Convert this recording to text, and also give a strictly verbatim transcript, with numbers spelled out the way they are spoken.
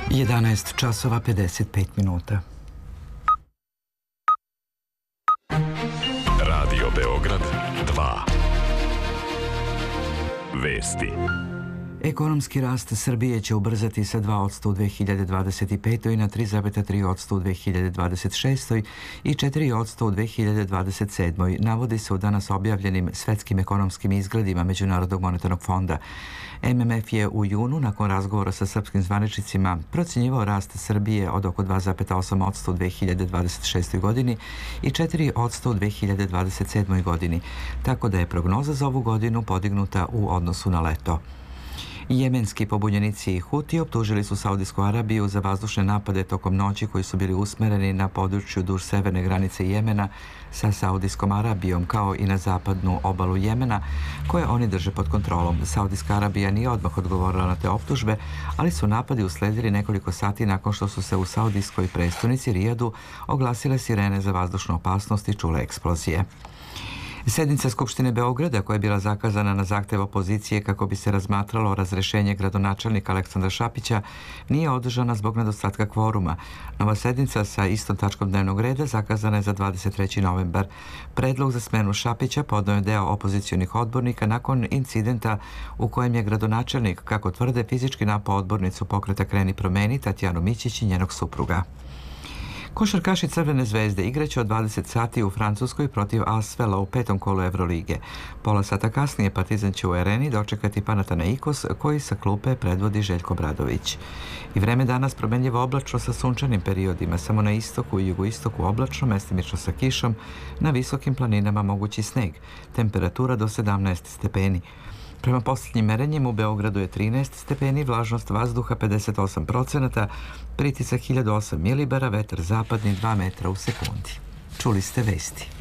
jedanaest časova pedeset pet minuta. Radio Beograd dva. Vesti. Ekonomski rast Srbije će ubrzati sa dva posto u dve hiljade dvadeset petoj na tri zarez tri posto u dve hiljade dvadeset šestoj i četiri posto u dve hiljade dvadeset sedmoj, navodi se u danas objavljenim svetskim ekonomskim izgledima Međunarodnog monetarnog fonda. M M F je u junu, nakon razgovora sa srpskim zvaničnicima, procjenjivao rast Srbije od oko dva zarez osam posto u dve hiljade dvadeset šestoj godini i četiri posto u dve hiljade dvadeset sedmoj godini, tako da je prognoza za ovu godinu podignuta u odnosu na leto. Jemenski pobunjenici i Huti optužili su Saudijsku Arabiju za vazdušne napade tokom noći koji su bili usmereni na području duž severne granice Jemena sa Saudijskom Arabijom, kao i na zapadnu obalu Jemena, koje oni drže pod kontrolom. Saudijska Arabija nije odmah odgovorila na te optužbe, ali su napadi usledili nekoliko sati nakon što su se u saudijskoj prestonici Rijadu oglasile sirene za vazdušnu opasnost i čule eksplozije. Sednica Skupštine Beograda, koja je bila zakazana na zahtev opozicije kako bi se razmatralo razrešenje gradonačelnika Aleksandra Šapića, nije održana zbog nedostatka kvoruma. Nova sednica sa istom tačkom dnevnog reda zakazana je za dvadeset treći novembar. Predlog za smenu Šapića podneo je deo opozicionih odbornika nakon incidenta u kojem je gradonačelnik, kako tvrde, fizički napao odbornicu pokreta Kreni promeni Tatjanu Mićić i njenog supruga. Košarkaši Crvene zvezde igraće od dvadeset sati u Francuskoj protiv Asvela u petom kolu Evrolige. Pola sata kasnije Partizan će u Areni dočekati Panathinaikos, koji sa klupe predvodi Željko Bradović. I vreme danas promenljivo oblačno sa sunčanim periodima, samo na istoku i jugoistoku oblačno, mestimično sa kišom, na visokim planinama mogući sneg. Temperatura do sedamnaest stepeni. Prema posljednjim merenjima u Beogradu je trinaest stepeni, vlažnost vazduha pedeset osam procenata, pritisak hiljadu osam milibara, vetar zapadni dva metra u sekundi. Čuli ste vesti.